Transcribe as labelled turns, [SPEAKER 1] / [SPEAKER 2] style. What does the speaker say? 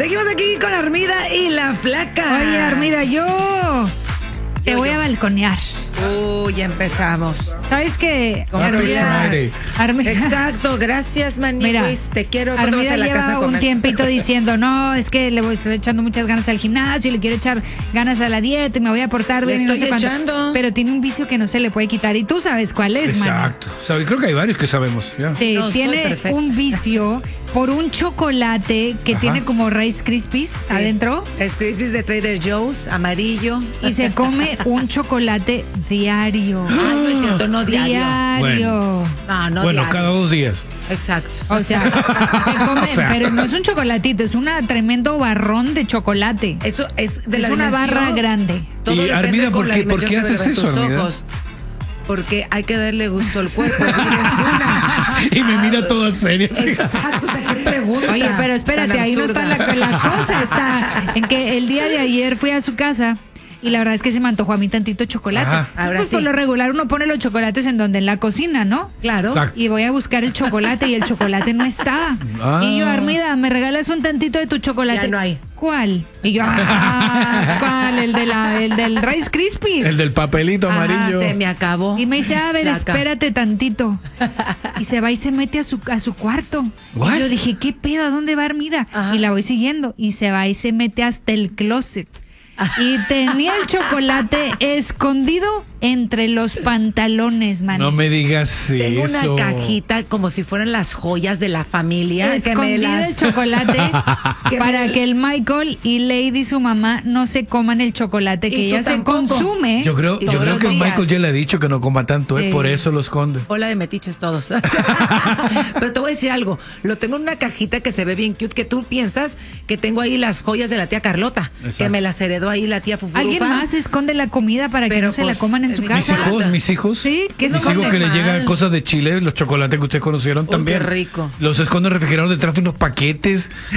[SPEAKER 1] Seguimos aquí con Armida y la Flaca.
[SPEAKER 2] Oye, Armida, yo te voy a balconear.
[SPEAKER 1] Ya empezamos.
[SPEAKER 2] ¿Sabes qué?
[SPEAKER 1] Armida. Exacto, gracias, Maniwis. Te quiero. ¿Cuándo vas
[SPEAKER 2] Armida
[SPEAKER 1] a la casa a
[SPEAKER 2] lleva un
[SPEAKER 1] comer?
[SPEAKER 2] tiempito diciendo, no, es que estoy echando muchas ganas al gimnasio y le quiero echar ganas a la dieta y me voy a portar
[SPEAKER 1] Le
[SPEAKER 2] bien y no
[SPEAKER 1] estoy
[SPEAKER 2] sé cuánto.
[SPEAKER 1] echando.
[SPEAKER 2] Pero tiene un vicio que no se le puede quitar y tú sabes cuál es, Mani.
[SPEAKER 3] Exacto. Creo que hay varios que sabemos. Ya.
[SPEAKER 2] Sí,
[SPEAKER 1] No, soy
[SPEAKER 2] tiene
[SPEAKER 1] perfecta.
[SPEAKER 2] un vicio por un chocolate que tiene como Rice Krispies adentro
[SPEAKER 1] Crispies de Trader Joe's, amarillo.
[SPEAKER 2] y se come un chocolate diario.
[SPEAKER 1] Ay, no es cierto, no diario.
[SPEAKER 2] Diario.
[SPEAKER 1] No, no
[SPEAKER 3] Bueno,
[SPEAKER 1] diario.
[SPEAKER 3] cada 2 días.
[SPEAKER 1] Exacto.
[SPEAKER 2] O sea, se come,
[SPEAKER 3] O sea.
[SPEAKER 2] pero no es un chocolatito, es un tremendo barrón de chocolate.
[SPEAKER 1] Eso es de
[SPEAKER 2] Es
[SPEAKER 1] la
[SPEAKER 2] una
[SPEAKER 1] dimensión.
[SPEAKER 2] barra grande.
[SPEAKER 1] Todo
[SPEAKER 3] Y,
[SPEAKER 1] depende
[SPEAKER 3] Armida,
[SPEAKER 1] con
[SPEAKER 3] ¿por
[SPEAKER 1] la
[SPEAKER 3] qué- por
[SPEAKER 1] dimensión
[SPEAKER 3] qué
[SPEAKER 1] que
[SPEAKER 3] haces
[SPEAKER 1] ven
[SPEAKER 3] eso,
[SPEAKER 1] tus
[SPEAKER 3] Armida?
[SPEAKER 1] ojos. Porque hay que darle gusto al cuerpo. Es una.
[SPEAKER 3] Y me mira toda seria. así.
[SPEAKER 1] Exacto, o sea, qué pregunta.
[SPEAKER 2] Oye, pero espérate,
[SPEAKER 1] tan
[SPEAKER 2] ahí no está
[SPEAKER 1] absurda.
[SPEAKER 2] la cosa, está en que el día de ayer fui a su casa y la verdad es que se me antojó a mí tantito chocolate.
[SPEAKER 3] Ajá.
[SPEAKER 1] Ahora
[SPEAKER 2] Pues
[SPEAKER 1] sí.
[SPEAKER 2] por lo regular uno pone los chocolates en donde, en la cocina, ¿no?
[SPEAKER 1] Claro.
[SPEAKER 3] Exacto.
[SPEAKER 2] Y voy a buscar el chocolate y el chocolate no estaba.
[SPEAKER 3] Ah.
[SPEAKER 2] Y yo, Armida, ¿me regalas un tantito de tu chocolate?
[SPEAKER 1] Ya no hay.
[SPEAKER 2] ¿Cuál? Y yo, ¿cuál? El del Rice Krispies.
[SPEAKER 3] El del papelito
[SPEAKER 2] Ajá,
[SPEAKER 3] amarillo.
[SPEAKER 1] Se me acabó.
[SPEAKER 2] Y me dice, a ver,
[SPEAKER 1] Flaca.
[SPEAKER 2] espérate tantito. Y se va y se mete a su cuarto.
[SPEAKER 3] What?
[SPEAKER 2] Y yo dije, ¿qué pedo? ¿A dónde va Armida?
[SPEAKER 1] Ajá.
[SPEAKER 2] Y la voy siguiendo. Y se va y se mete hasta el closet. Y tenía el chocolate escondido entre los pantalones, man.
[SPEAKER 3] No me digas
[SPEAKER 1] Tengo
[SPEAKER 3] eso.
[SPEAKER 1] una cajita como si fueran las joyas de la familia. que me
[SPEAKER 2] Escondido
[SPEAKER 1] las...
[SPEAKER 2] el chocolate para que el Michael y Lady, su mamá, no se coman el chocolate que
[SPEAKER 1] Y tú
[SPEAKER 2] ella se
[SPEAKER 1] tampoco.
[SPEAKER 2] consume.
[SPEAKER 3] Yo creo
[SPEAKER 1] Todos
[SPEAKER 3] que
[SPEAKER 1] los días.
[SPEAKER 3] Michael ya le ha dicho que no coma tanto,
[SPEAKER 2] Sí.
[SPEAKER 3] por eso lo esconde.
[SPEAKER 1] Hola de metiches todos. Pero te voy a decir algo. Lo tengo en una cajita que se ve bien cute, que tú piensas que tengo ahí las joyas de la tía Carlota,
[SPEAKER 3] Exacto.
[SPEAKER 1] que me las heredó ahí la tía Fufurufa.
[SPEAKER 2] Alguien más esconde la comida para que
[SPEAKER 1] Pero,
[SPEAKER 2] no se la
[SPEAKER 1] pues,
[SPEAKER 2] coman en su
[SPEAKER 1] mis
[SPEAKER 2] casa.
[SPEAKER 3] Mis hijos.
[SPEAKER 2] Sí, ¿qué
[SPEAKER 3] mis
[SPEAKER 2] esconden?
[SPEAKER 3] hijos que le
[SPEAKER 1] Mal.
[SPEAKER 3] llegan cosas de Chile, los chocolates que ustedes conocieron
[SPEAKER 1] Uy,
[SPEAKER 3] también.
[SPEAKER 1] qué rico.
[SPEAKER 3] Los esconden refrigerados detrás de unos paquetes.